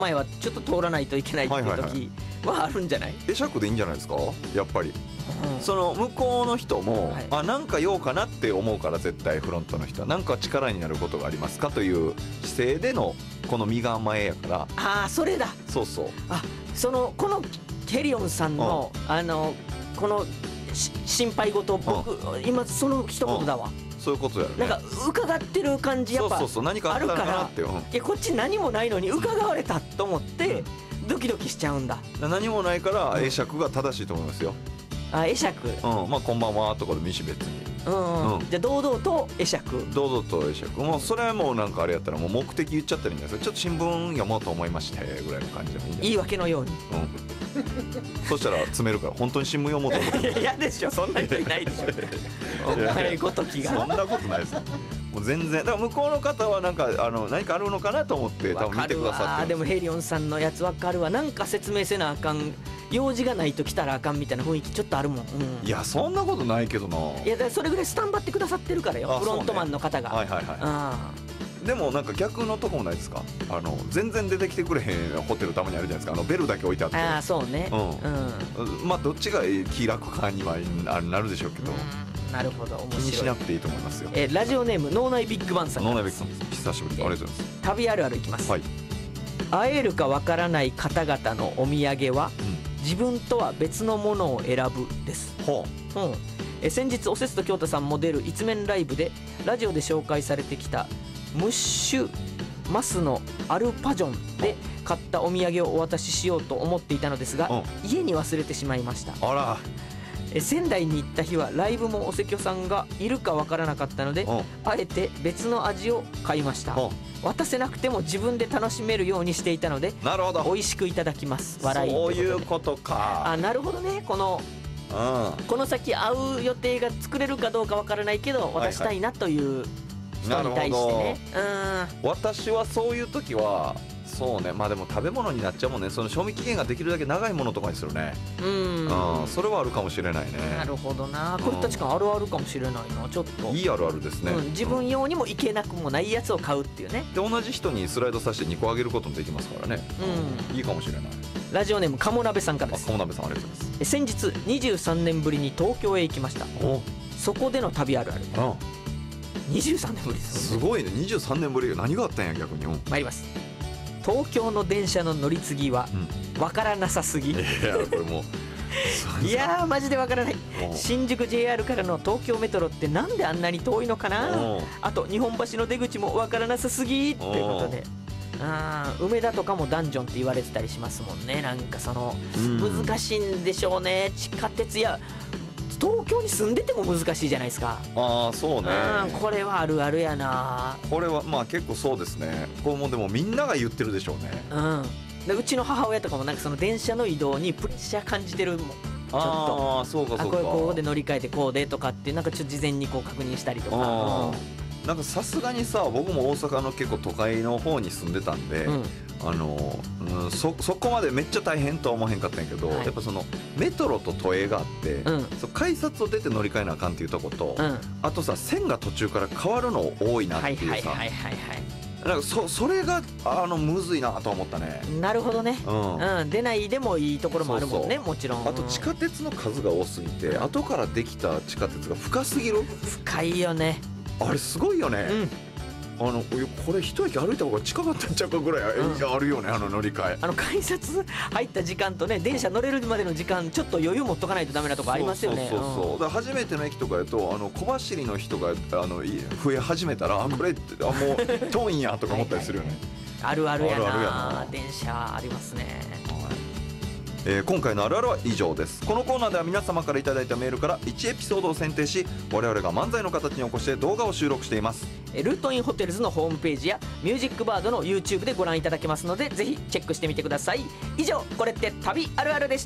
前はちょっと通らないといけないっていう時はあるんじゃない？ 会釈でいいんじゃないですかやっぱり、その向こうの人も、なんか用かなって思うから、絶対フロントの人はなんか力になることがありますかという姿勢でのこの身構えやから。 ああ、それだ。 そうそう、 このヘリオンさんの、この心配事、僕、今その一言だわ。 そういうことやね。 なんか伺ってる感じやっぱ何かあるかなって。 いや、こっち何もないのに伺われたと思ってドキドキしちゃうんだ。 何もないから会釈が正しいと思いますよ。 会釈、 まあこんばんはとかでもいいし、別に。 じゃあ堂々と会釈。 堂々と会釈。もうそれはもうなんかあれやったらもう目的言っちゃったらいいんですよ。ちょっと新聞読もうと思いましてぐらいの感じでもいいんじゃない？ 言い訳のように。 そしたら詰めるから、本当に新聞読もうと思って。 嫌でしょ、そんな人いないでしょ。お前ごときが。 そんなことないです。もう全然だから向こうの方はなんか何かあるのかなと思って多分見てくださってる。 でもヘリオンさんのやつ分かるわ。なんか説明せなあかん、用事がないと来たらあかんみたいな雰囲気ちょっとあるもん。 いや、そんなことないけどな。 いや、だからそれぐらいスタンバってくださってるからよ、フロントマンの方が。 でもなんか逆のとこもないですか？全然出てきてくれへんホテルたまにあるじゃないですか。ベルだけ置いてあって。 ああ、そうね。 まあどっちが気楽かにはなるでしょうけど。 なるほど、面白い。 気にしなくていいと思いますよ。 ラジオネーム脳内ビッグバンさん。 脳内ビッグバン、久しぶりです。ありがとうございます。 旅あるあるいきます。会えるかわからない方々のお土産は、自分とは別のものを選ぶです。先日おせつと京太さんも出る一面ライブでラジオで紹介されてきたムッシュマスのアルパジョンで買ったお土産をお渡ししようと思っていたのですが、家に忘れてしまいました。 あら。 仙台に行った日はライブもおせきょさんがいるかわからなかったので、あえて別の味を買いました。渡せなくても自分で楽しめるようにしていたので、 なるほど、 美味しくいただきます。笑い。 そういうことか。 なるほどね。この先会う予定が作れるかどうかわからないけど渡したいなという人に対してね。 私はそういう時はそうね、まあでも食べ物になっちゃうもんね。その賞味期限ができるだけ長いものとかにするね。それはあるかもしれないね。 なるほどな。これ確かあるあるかもしれないな。ちょっといいあるあるですね。 自分用にもいけなくもないやつを買うっていうね。 で同じ人にスライドさせて2個あげることもできますからね。いいかもしれない。 ラジオネーム鴨鍋さんからです。 鴨鍋さん、ありがとうございます。 先日23年ぶりに東京へ行きました。そこでの旅あるある。23年ぶりです。 すごいね。23年ぶり。何があったんや逆に。 参ります。東京の電車の乗り継ぎはわからなさすぎ。 いやこれもういやマジでわからない。新宿 JR からの東京メトロってなんであんなに遠いのかな。あと日本橋の出口もわからなさすぎっていうことで、梅田とかもダンジョンって言われてたりしますもんね。なんかその難しいんでしょうね。地下鉄や東京に住んでても難しいじゃないですか。 そうね。 これはあるあるやな。 これはまあ結構そうですね。これもでもみんなが言ってるでしょうね。 でうちの母親とかもなんかその電車の移動にプレッシャー感じてるもん。ちょっとそうかそうか。 ここで乗り換えてこうでとかってなんかちょっと事前にこう確認したりとか。 なんかさすがにさ、僕も大阪の結構都会の方に住んでたんで、そこまでめっちゃ大変とは思わへんかったんやけど、やっぱそのメトロと都営があって、改札を出て乗り換えなあかんっていうとこと、あとさ線が途中から変わるの多いなっていうさ、なんかそれがむずいなと思ったね。 なるほどね。出ないでもいいところもあるもんね。もちろん。 あと地下鉄の数が多すぎて、後からできた地下鉄が深すぎる。 深いよね。 あれすごいよね。これ一駅歩いた方が近かったんちゃうかぐらいあるよね。乗り換え、 改札入った時間とね、電車乗れるまでの時間ちょっと余裕持っとかないとダメなとこありますよね。 だから初めての駅とかやと小走りの人が増え始めたら、これもう遠いんやとか思ったりするよね。 あるあるやな。電車ありますね。 今回のあるあるは以上です。このコーナーでは皆様からいただいたメールから1エピソードを選定し、我々が漫才の形に起こして動画を収録しています。 ルートインホテルズのホームページやミュージックバードの YouTube でご覧いただけますので、ぜひチェックしてみてください。以上、これって旅あるあるでした。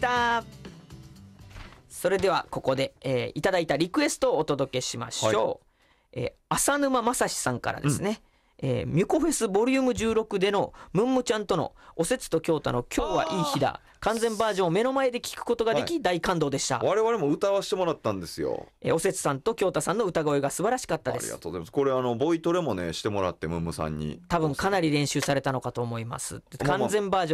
それではここで、いただいたリクエストをお届けしましょう。浅沼正史さんからですね、 ミュコフェスボリューム16でのムンムちゃんとのおせつと京太の今日はいい日だ完全バージョンを目の前で聞くことができ、大感動でした。 我々も歌わせてもらったんですよ。 おせつさんと京太さんの歌声が素晴らしかったです。 ありがとうございます。これボイトレもねしてもらってムンムさんに多分かなり練習されたのかと思います。完全バージョン